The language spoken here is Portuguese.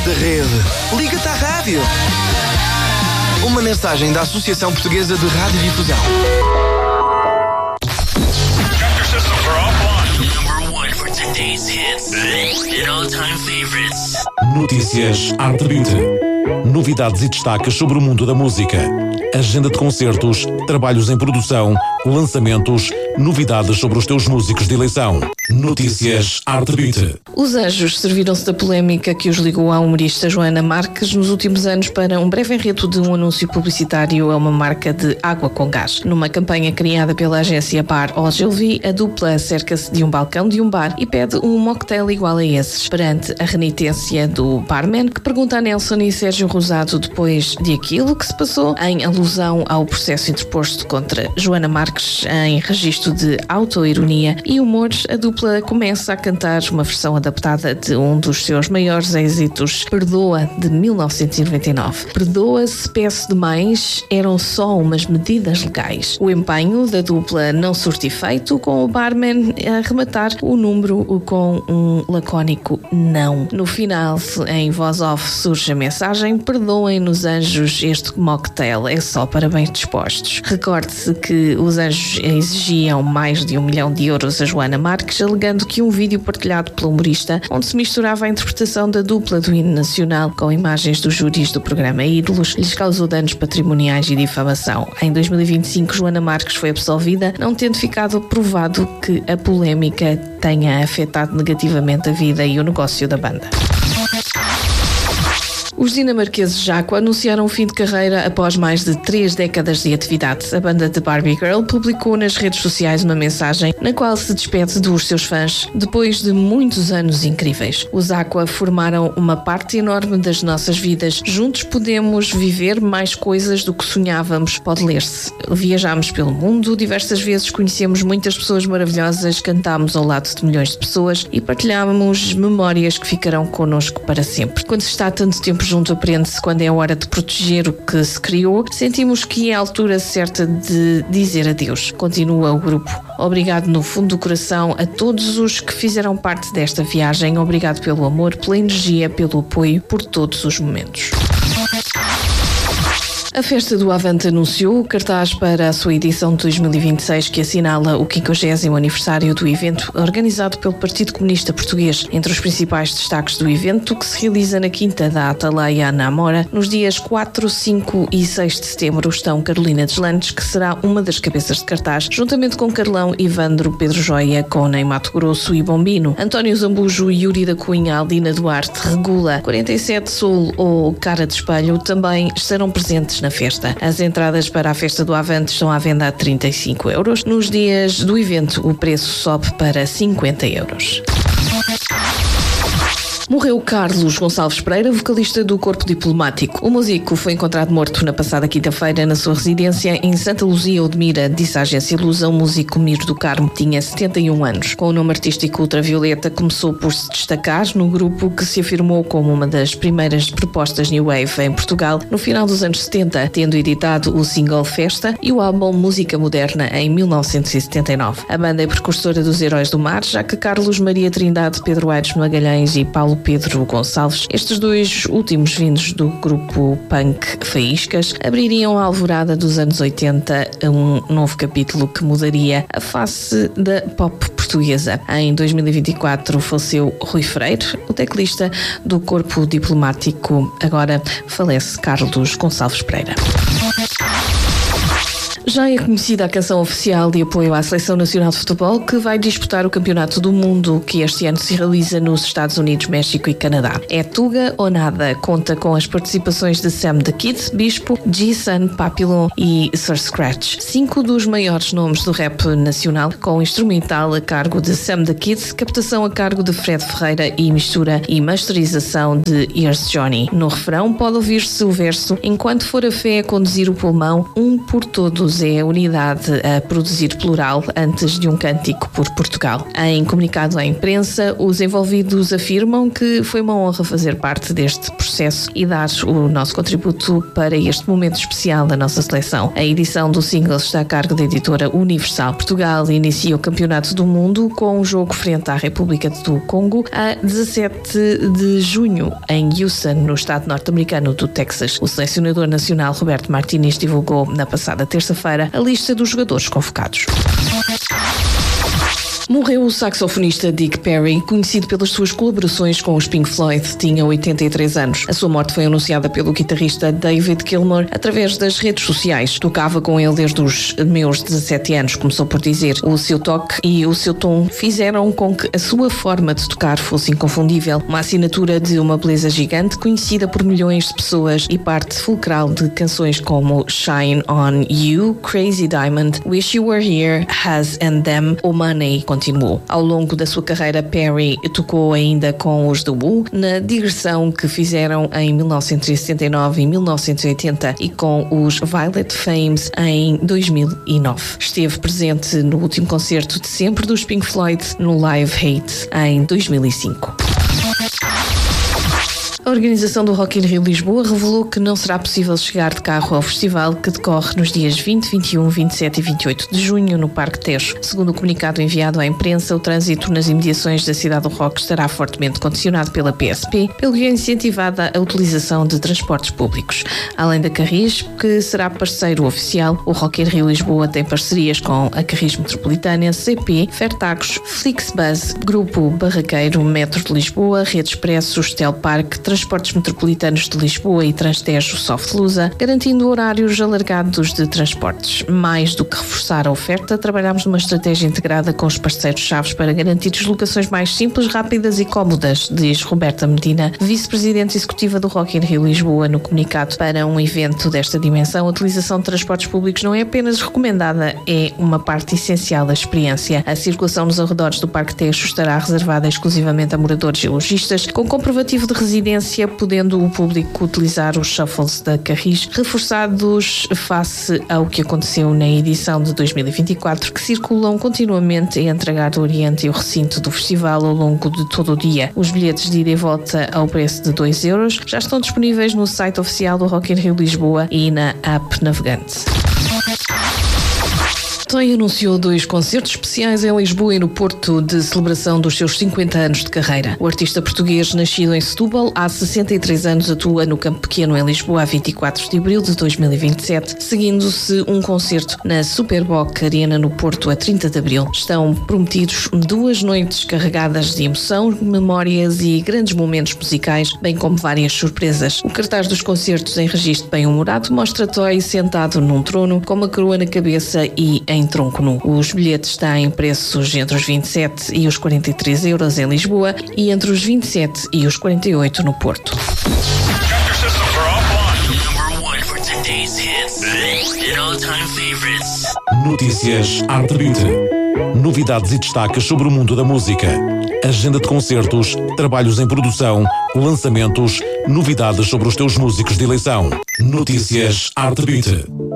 da rede. Liga-te à rádio. Uma mensagem da Associação Portuguesa de Radiodifusão. Notícias Arte Beat. Novidades e destaques sobre o mundo da música. Agenda de concertos, trabalhos em produção, lançamentos, novidades sobre os teus músicos de eleição. Notícias Arte Beat. Os Anjos serviram-se da polémica que os ligou à humorista Joana Marques nos últimos anos para um breve enredo de um anúncio publicitário a uma marca de água com gás. Numa campanha criada pela agência Bar Ogilvy, a dupla cerca-se de um balcão de um bar e pede um mocktail igual a esses, perante a renitência do barman, que pergunta a Nelson e Sérgio Rosado depois de aquilo que se passou, em alusão ao processo interposto contra Joana Marques em registro de autoironia e humor. A dupla começa a cantar uma versão adaptada de um dos seus maiores êxitos, Perdoa, de 1999. Perdoa se peço demais, eram só umas medidas legais. O empenho da dupla não surte efeito, com o barman a rematar o número com um lacónico não. No final, em voz off, surge a mensagem: perdoem-nos, Anjos, este mocktail é só para bem dispostos. Recorde-se que os Anjos exigiam mais de €1 milhão a Joana Marques, alegando que um vídeo partilhado pelo humorista, onde se misturava a interpretação da dupla do hino nacional com imagens dos júris do programa Ídolos, lhes causou danos patrimoniais e difamação. Em 2025, Joana Marques foi absolvida, não tendo ficado provado que a polémica tenha afetado negativamente a vida e o negócio da banda. Os dinamarqueses Jaco anunciaram o fim de carreira após mais de 3 décadas de atividade. A banda de Barbie Girl publicou nas redes sociais uma mensagem na qual se despede dos seus fãs depois de muitos anos incríveis. Os Aqua formaram uma parte enorme das nossas vidas. Juntos podemos viver mais coisas do que sonhávamos. Pode ler-se. Viajámos pelo mundo, diversas vezes conhecemos muitas pessoas maravilhosas, cantámos ao lado de milhões de pessoas e partilhámos memórias que ficarão connosco para sempre. Quando se está tanto tempo junto, aprende-se quando é a hora de proteger o que se criou. Sentimos que é a altura certa de dizer adeus. Continua o grupo. Obrigado no fundo do coração a todos os que fizeram parte desta viagem. Obrigado pelo amor, pela energia, pelo apoio, por todos os momentos. A Festa do Avante anunciou o cartaz para a sua edição de 2026, que assinala o 50º aniversário do evento organizado pelo Partido Comunista Português. Entre os principais destaques do evento, que se realiza na Quinta da Atalaia, na Amora, nos dias 4, 5 e 6 de setembro, estão Carolina Deslandes, que será uma das cabeças de cartaz, juntamente com Carlão, Ivandro, Pedro Joia, Cona em Mato Grosso e Bombino, António Zambujo, Yuri da Cunha, Aldina Duarte, Regula, 47 Sul ou Cara de Espelho também estarão presentes na festa. As entradas para a Festa do Avante estão à venda a €35. Nos dias do evento, o preço sobe para €50. Morreu Carlos Gonçalves Pereira, vocalista do Corpo Diplomático. O músico foi encontrado morto na passada quinta-feira na sua residência em Santa Luzia, Odmira, disse a agência Lusa. O músico Miro do Carmo tinha 71 anos. Com o nome artístico Ultravioleta, começou por se destacar no grupo que se afirmou como uma das primeiras propostas New Wave em Portugal no final dos anos 70, tendo editado o single Festa e o álbum Música Moderna em 1979. A banda é precursora dos Heróis do Mar, já que Carlos Maria Trindade, Pedro Aires Magalhães e Paulo Pedro Gonçalves, estes dois últimos vindos do grupo punk Faíscas, abririam a alvorada dos anos 80 a um novo capítulo que mudaria a face da pop portuguesa. Em 2024 faleceu Rui Freire, o teclista do Corpo Diplomático. Agora falece Carlos Gonçalves Pereira. Já é conhecida a canção oficial de apoio à Seleção Nacional de Futebol, que vai disputar o Campeonato do Mundo, que este ano se realiza nos Estados Unidos, México e Canadá. É Tuga ou Nada. Conta com as participações de Sam the Kid, Bispo, G-Sun, Papillon e Sir Scratch. 5 dos maiores nomes do rap nacional, com instrumental a cargo de Sam the Kid, captação a cargo de Fred Ferreira e mistura e masterização de Here's Johnny. No refrão pode ouvir-se o verso: enquanto for a fé a conduzir o pulmão, um por todos anos é a unidade a produzir plural antes de um cântico por Portugal. Em comunicado à imprensa, os envolvidos afirmam que foi uma honra fazer parte deste processo e dar o nosso contributo para este momento especial da nossa seleção. A edição do single está a cargo da editora Universal. Portugal inicia o Campeonato do Mundo com um jogo frente à República do Congo a 17 de junho em Houston, no estado norte-americano do Texas. O selecionador nacional Roberto Martínez divulgou na passada terça-feira a lista dos jogadores convocados. Morreu o saxofonista Dick Perry, conhecido pelas suas colaborações com os Pink Floyd. Tinha 83 anos. A sua morte foi anunciada pelo guitarrista David Gilmour através das redes sociais. Tocava com ele desde os meus 17 anos, começou por dizer. O seu toque e o seu tom fizeram com que a sua forma de tocar fosse inconfundível. Uma assinatura de uma beleza gigante, conhecida por milhões de pessoas e parte fulcral de canções como Shine On You, Crazy Diamond, Wish You Were Here, Us and Them ou Money. Continuou. Ao longo da sua carreira, Perry tocou ainda com os The Who, na digressão que fizeram em 1979 e 1980 e com os Violet Femmes em 2009. Esteve presente no último concerto de sempre dos Pink Floyd, no Live Aid, em 2005. A organização do Rock in Rio Lisboa revelou que não será possível chegar de carro ao festival, que decorre nos dias 20, 21, 27 e 28 de junho no Parque Tejo. Segundo o comunicado enviado à imprensa, o trânsito nas imediações da Cidade do Rock estará fortemente condicionado pela PSP, pelo que é incentivada a utilização de transportes públicos. Além da Carris, que será parceiro oficial, o Rock in Rio Lisboa tem parcerias com a Carris Metropolitana, CP, Fertagos, Flixbus, Grupo Barraqueiro, Metro de Lisboa, Rede Expressos, Telpark, Transportes Metropolitanos de Lisboa e Transtejo Softlusa, garantindo horários alargados de transportes. Mais do que reforçar a oferta, trabalhamos numa estratégia integrada com os parceiros-chaves para garantir deslocações mais simples, rápidas e cómodas, diz Roberta Medina, vice-presidente executiva do Rock in Rio Lisboa, no comunicado. Para um evento desta dimensão, a utilização de transportes públicos não é apenas recomendada, é uma parte essencial da experiência. A circulação nos arredores do Parque Tejo estará reservada exclusivamente a moradores e lojistas, com comprovativo de residência, podendo o público utilizar os shuffles da Carris, reforçados face ao que aconteceu na edição de 2024, que circulam continuamente entre a Gare do Oriente e o recinto do festival ao longo de todo o dia. Os bilhetes de ida e volta ao preço de 2 euros já estão disponíveis no site oficial do Rock in Rio Lisboa e na app navegante. Toy anunciou 2 concertos especiais em Lisboa e no Porto de celebração dos seus 50 anos de carreira. O artista português, nascido em Setúbal, há 63 anos atua no Campo Pequeno em Lisboa a 24 de abril de 2027, seguindo-se um concerto na Superboc Arena no Porto a 30 de abril. Estão prometidos 2 noites carregadas de emoção, memórias e grandes momentos musicais, bem como várias surpresas. O cartaz dos concertos em registro bem-humorado mostra Toy sentado num trono com uma coroa na cabeça e em tronco nu. Os bilhetes têm preços entre os 27 e os 43 euros em Lisboa e entre os 27 e os 48 no Porto. Notícias Arte Beauty. Novidades e destaques sobre o mundo da música. Agenda de concertos, trabalhos em produção, lançamentos, novidades sobre os teus músicos de eleição. Notícias Arte Beauty.